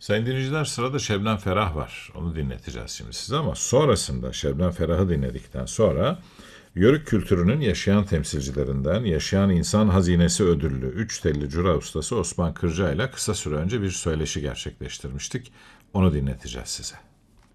Sayın dinleyiciler, sırada Şebnem Ferah var. Onu dinleteceğiz şimdi size ama sonrasında Şebnem Ferah'ı dinledikten sonra Yörük kültürünün yaşayan temsilcilerinden Yaşayan İnsan Hazinesi ödüllü 3 telli cura ustası Osman Kırca ile kısa süre önce bir söyleşi gerçekleştirmiştik. Onu dinleteceğiz size.